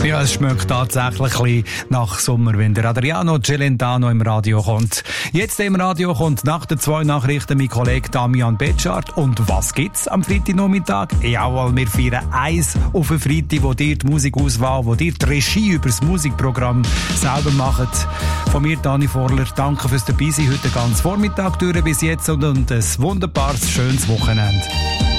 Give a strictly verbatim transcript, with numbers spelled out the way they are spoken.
Ja, es schmeckt tatsächlich ein bisschen nach Sommer, wenn der Adriano Celentano im Radio kommt. Jetzt im Radio kommt nach den zwei Nachrichten mein Kollege Damian Betschart. Und was gibt's am Freitagnachmittag? Jawohl, wir feiern eins auf den Freitag, wo dir die Musikauswahl, wo dir die Regie über das Musikprogramm selber macht. Von mir, Dani Vorler, danke fürs Dabeisein heute ganz Vormittag durch bis jetzt und, und ein wunderbares, schönes Wochenende.